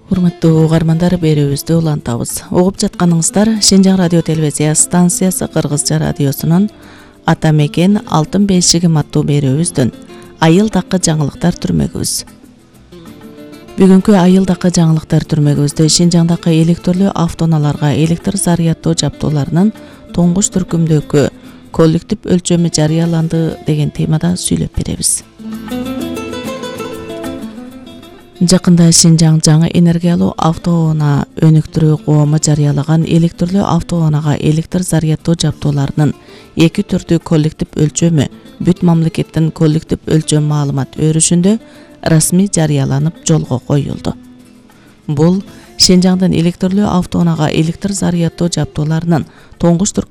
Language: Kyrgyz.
Урматтуу угармандар, берүүбүздү улантабыз. Угуп жатканыңыздар Шенжаң радио телевизия станциясы Кыргызча радиосунун Ата мекен алтын бешигим аттуу берүүбүздөн айылдакы жаңылыктар түрмөгүбүз. Бүгүнкү айылдакы жаңылыктар түрмөгүбүздө Шенжаңдакы электрлүү автоунааларга электр зарядтоо жабдууларынын тоңгуч түркүмдөгү коллектив өлчөмү жарыяланды деген темада сүйлөп беребиз. Жакында Шенжаң жаңы энергиялуу автоунаа өнүктүрүү коому жарыялаган электрлүү автоунаага электр зарядтоо жабдууларынын эки түрдүү коллектив өлчөмү бүт мамлекеттин коллектив өлчөм маалымат өрүшүндө расмий жарыяланып жолго коюлду. Бул Шенжаңдын электрлүү автоунаага электр зарядтоо жабдууларынын тоңгуч